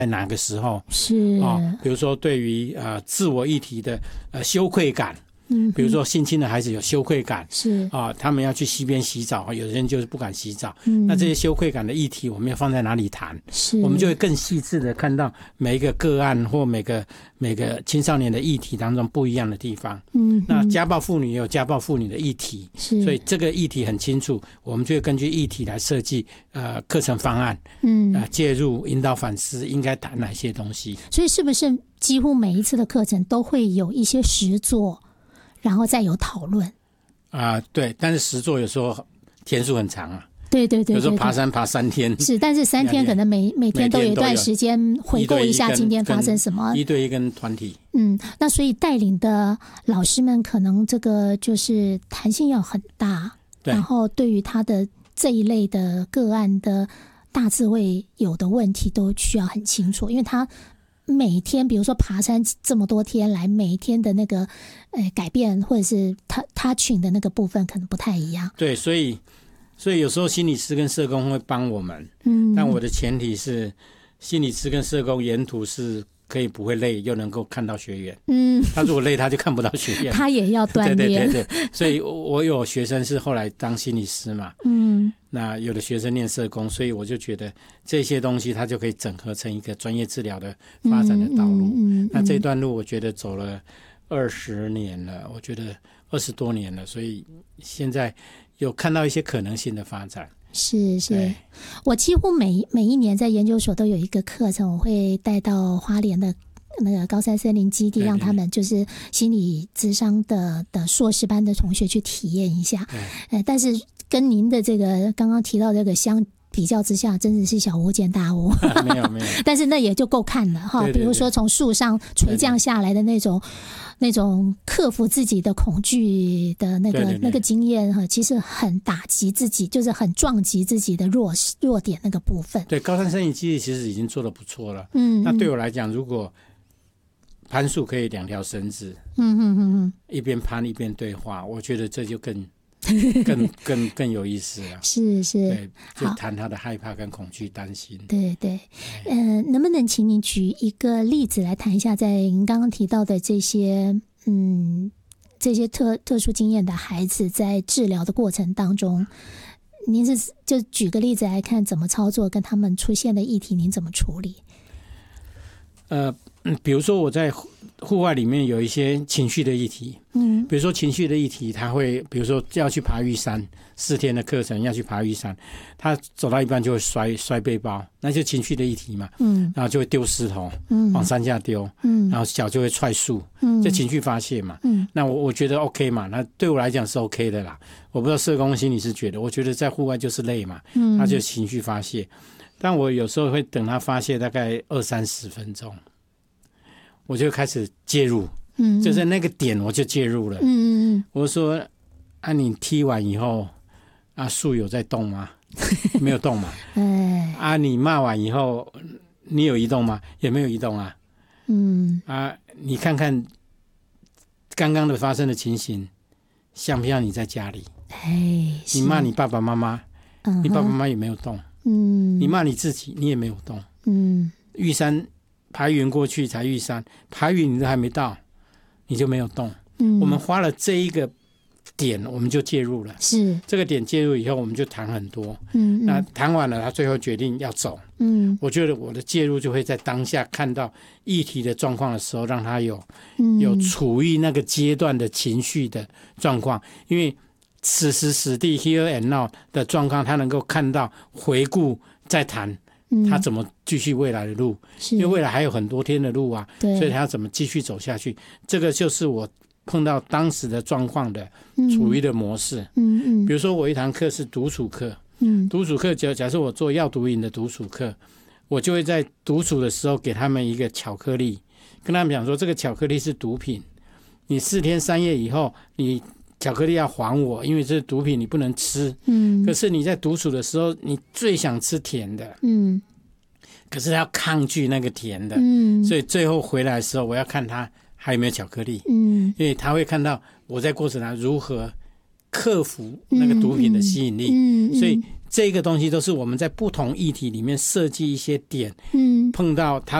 在哪个时候是比如说对于自我议题的羞愧感，比如说性侵的孩子有羞愧感， 是他们要去溪边洗澡，有的人就是不敢洗澡，那这些羞愧感的议题我们要放在哪里谈？ 是我们就会更细致的看到每一个个案或每个青少年的议题当中不一样的地方。那家暴妇女也有家暴妇女的议题，所以这个议题很清楚，我们就会根据议题来设计课程方案，介入引导反思应该谈哪些东西。 所以是不是几乎每一次的课程都会有一些实作，然后再有讨论？ 对，但是实作有时候天数很长啊。 对，有时候爬山爬3天， 是，但是3天可能每天都有一段时间回顾一下今天发生什么。 1对1跟团体。 那所以带领的老师们可能这个就是弹性要很大，然后对于他的这一类的个案的大致会有的问题都需要很清楚，因为他每天比如说爬山这么多天来，每一天的那个改变或者是他群的那个部分可能不太一样。 对，所以有时候心理师跟社工会帮我们，但我的前提是心理师跟社工沿途是可以不会累，又能够看到学员。他如果累他就看不到学员， 他也要锻炼。 对，所以我有学生是后来当心理师嘛，那有的学生念社工，所以我就觉得这些东西它就可以整合成一个专业治疗的发展的道路。那这段路我觉得走了20年了，我觉得20多年了，所以现在有看到一些可能性的发展。 是，我几乎每一年在研究所都有一个课程，我会带到花莲的那个高山森林基地，让他们就是心理咨商的硕士班的同学去体验一下。但是跟您的这个刚刚提到这个相比较之下，真的是小巫见大巫。 没有但是那也就够看了哈。比如说从树上垂降下来的那种克服自己的恐惧的那个经验哈，其实很打击自己，就是很撞击自己的弱点那个部分。 对，高山森林基地其实已经做得不错了。那对我来讲，如果攀树可以2条绳子，一边攀一边对话，我觉得这就更有意思了。是，对，就谈他的害怕跟恐惧担心。 对，能不能请你举一个例子来谈一下，在您刚刚提到的这些特殊经验的孩子在治疗的过程当中，您就举个例子来看怎么操作，跟他们出现的议题您怎么处理？ 比如说我在户外里面有一些情绪的议题，比如说情绪的议题，他会比如说要去爬玉山，4天的课程要去爬玉山，他走到一半就会摔背包，那就情绪的议题嘛，然后就会丢石头，往山下丢，然后脚就会踹树，这情绪发泄嘛，那我觉得 OK 嘛，那对我来讲是 OK 的啦。我不知道社工心理师觉得，我觉得在户外就是累嘛，他就情绪发泄，但我有时候会等他发泄大概20-30分钟。我就开始介入，就是那个点我就介入了。我说你踢完以后树有在动吗？没有动嘛。你骂完以后你有移动吗？也没有移动啊。你看看刚刚的发生的情形，像不像你在家里？你骂你爸爸妈妈，你爸爸妈妈也没有动。你骂你自己，你也没有动。玉山爬云过去才玉山，爬云你都还没到，你就没有动。我们花了这一个点，我们就介入了。是这个点介入以后，我们就谈很多。那谈完了，他最后决定要走。我觉得我的介入就会在当下看到议题的状况的时候，让他有处于那个阶段的情绪的状况，因为此时此地 here and now 的状况，他能够看到回顾再谈。他怎么继续未来的路，因为未来还有很多天的路啊，所以他要怎么继续走下去，这个就是我碰到当时的状况的处于的模式。比如说我一堂课是独处课，独处课假设我做药毒瘾的独处课，我就会在独处的时候给他们一个巧克力，跟他们讲说这个巧克力是毒品，你4天3夜以后你巧克力要还我，因为这是毒品，你不能吃。可是你在独处的时候，你最想吃甜的。可是他要抗拒那个甜的。所以最后回来的时候，我要看他还有没有巧克力。因为他会看到我在过程中如何克服那个毒品的吸引力。所以这个东西都是我们在不同议题里面设计一些点，碰到他